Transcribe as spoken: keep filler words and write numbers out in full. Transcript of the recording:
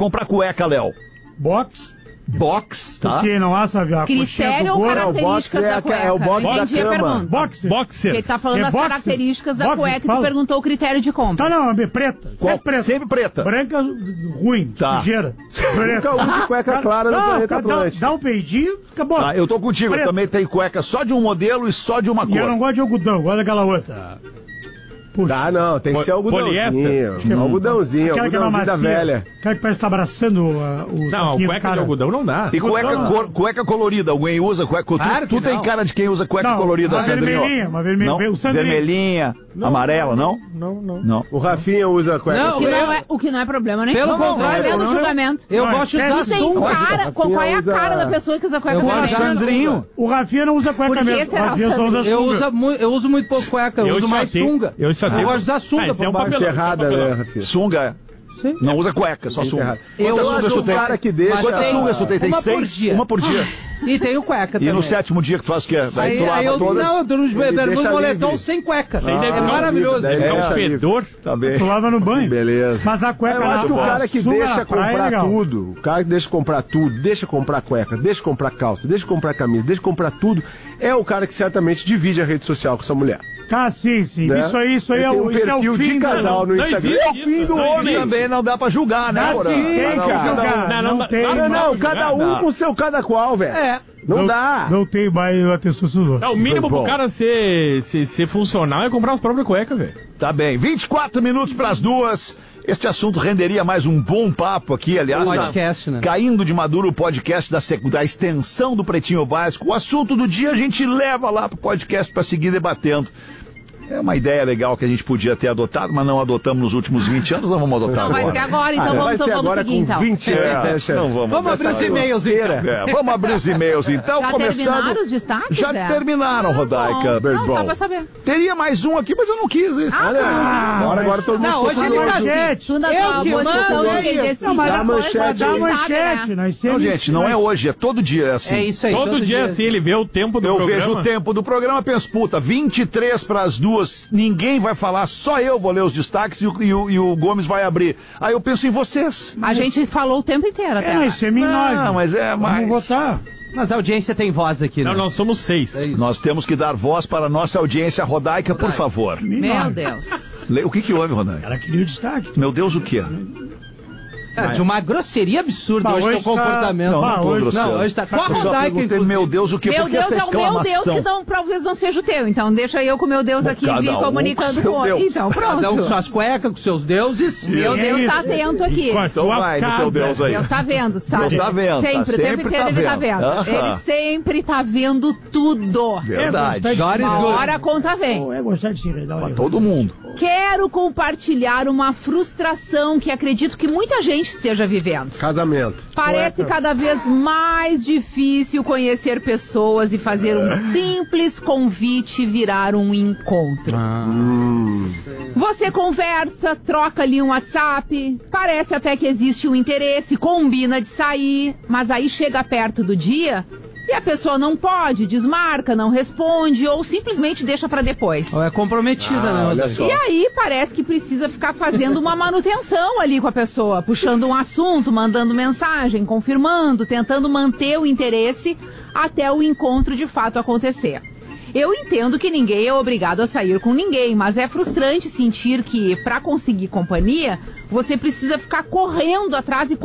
comprar cueca, Léo? Box. Box, tá? Porque não há, sabe, a critério ou características da cueca? É o box da cama. Boxer. Boxer. Ele tá falando É das boxer. características da Boxer, cueca e fala. tu perguntou o critério de compra. Tá, não, é preta. Qual? Sempre preta. Sempre preta. Branca, ruim, Tá. sujeira. Nunca use cueca clara no Não, planeta dá, Atlântico. dá um peidinho, acabou. Ah, eu tô contigo, Preta. também tem cueca só de um modelo e só de uma E eu não cor. gosto de algodão, eu gosto daquela outra. Puxa. Tá, não, tem que Po- ser algodãozinho. poliéster? Algodãozinho, Aquela que é uma algodãozinho da macia. velha. Aquela que parece que tá abraçando uh, o Não, saquinho do cueca cara. de algodão não dá. E cueca, Não, não. cor- cueca colorida, alguém usa cueca? Tu, Claro que tu tem não. cara de quem usa cueca Não, colorida, uma Sandrinho? vermelhinha, uma vermelhinha, Não? o Sandrinho. Vermelhinha, amarela, não? Não, não. Não. O Rafinha usa cueca. Não, O que, eu- não é, o que não é problema nenhum. Pelo Não, não, contrário, tá vendo o não, não. julgamento. Eu Não, gosto de é usar Tu tem sunga. cara, qual, qual é a usa- cara da pessoa que usa cueca Eu gosto de vermelha? usar Sandrinho. O Rafinha não usa cueca Por que mesmo. O será, Rafinha só usa Sandrinho? Eu sunga. uso, mu- eu uso muito pouco cueca, eu, Eu uso só mais tenho- sunga. eu só tenho- gosto de usar sunga Ah, esse por é um baixo. papelão. Errada, né, Rafinha? Sunga. Sim. Não usa cueca, só sunga. errado. Eu Quantas acho sungas tu um tem? cara que deixa- Mas Quantas tem- sungas tu tem? Tem uma por seis? dia. Uma por dia. E tenho cueca E também. no sétimo dia que tu faz o quê? Daí Aí, tu lava aí eu, todas? não, eu durmo de Ele beber no deixa moletom livre. sem cueca. Aí deve é ficar maravilhoso. Daí É um deixa livre. fedor. Tá bem. Tu lava no banho. Beleza. Mas a cueca Eu acho que o na- cara que sunga deixa na praia é comprar legal. tudo, o cara que deixa comprar tudo, deixa comprar cueca, deixa comprar calça, deixa comprar camisa, deixa comprar tudo, é o cara que certamente divide a rede social com essa mulher. Ah, sim, sim. Né? Isso aí, isso aí Ele é tem o, um isso é o perfil fim de casal no Não Instagram. existe É o fim isso, do não homem. existe. Também não dá pra julgar, né, Ah, Porã? sim, tem, Cada um, cara. cada um. Não, não, Não não, tem. não, Não, não, não, cada não, um dá. com o seu cada qual, velho. É. Não, dá. Não tem mais a testosterona. É, o mínimo Bom. pro cara ser, ser, ser funcional é comprar as próprias cuecas, velho. Tá bem, vinte e quatro minutos pras duas. Este assunto renderia mais um bom papo aqui, aliás. Um tá podcast, né? Caindo de maduro o podcast da, sec- da extensão do Pretinho Básico. O assunto do dia a gente leva lá pro podcast pra seguir debatendo. É uma ideia legal que a gente podia ter adotado, mas não adotamos nos últimos vinte anos, não vamos adotar Não, vai agora. ser agora, então Ah, vamos, vai então ser vamos agora seguir, com então. vinte anos, né, É, chefe? não vamos. Vamos abrir os dessa e-mails, então. É, vamos abrir os e-mails então, Já começando. terminaram os destaques, Já é? terminaram, Rodaica. Bom, não, Birdball. só pra saber. Teria mais um aqui, mas eu não quis esse. Ah, Olha, tá. agora, agora todo mundo Não, ficou hoje ele tá curioso. assim. Tu na Eu tua que posição mando, de é quem isso. decide Não, mas as dá coisas, manchete, Dá quem sabe, manchete, né? nós Não, sempre- gente, não é nós- hoje, é todo dia é assim. É isso aí. Todo, dia assim, ele vê o tempo do Eu programa. vejo o tempo do programa, penso, puta, vinte e três para as duas, ninguém vai falar, só eu vou ler os destaques e o, e o- e o Gomes vai abrir. Aí eu penso em vocês. A gente falou o tempo inteiro até É, agora. nós somos em nove. Ah, mas é Vamos mais. votar. Mas a audiência tem voz aqui, né? Não, nós somos seis. É isso. Nós temos que dar voz para a nossa audiência. Rodaica, por favor. Meu Deus. Le- O que que houve, Rodaica? Ela queria o destaque. Meu Deus, o quê? É, de uma grosseria absurda Bah, hoje teu hoje tá- comportamento. Não, não tô hoje- grosseiro. Não, hoje tá com a Eu só Rodaica, perguntei, inclusive. meu Deus, o quê? Meu Por que Deus esta é o meu Deus exclamação? que não, talvez não seja o teu. Então deixa eu com o meu Deus aqui Cada vir um com comunicando seu com o outro. Deus. Então Cada um com pronto. suas cuecas, com seus deuses. Meu Deus Isso. tá atento aqui. Com a Então sua vai no casa. teu Deus aí. Deus tá vendo, sabe? Deus tá vendo, tá Sempre, o tempo sempre inteiro tá ele tá vendo. vendo. Aham. Ele sempre tá vendo tudo. Verdade. É, God is Uma good. hora a conta vem. Pô, é gostar de se enredar. Pra olha. todo mundo. Quero compartilhar uma frustração que acredito que muita gente esteja vivendo. Casamento. Parece cada vez mais difícil conhecer pessoas e fazer um simples convite virar um encontro. Você conversa, troca ali um WhatsApp, parece até que existe um interesse, combina de sair, mas aí chega perto do dia e a pessoa não pode, desmarca, não responde ou simplesmente deixa pra depois. Ou é comprometida, né? Olha Rodaica? só. E aí parece que precisa ficar fazendo uma manutenção ali com a pessoa, puxando um assunto, mandando mensagem, confirmando, tentando manter o interesse até o encontro de fato acontecer. Eu entendo que ninguém é obrigado a sair com ninguém, mas é frustrante sentir que, para conseguir companhia, você precisa ficar correndo atrás e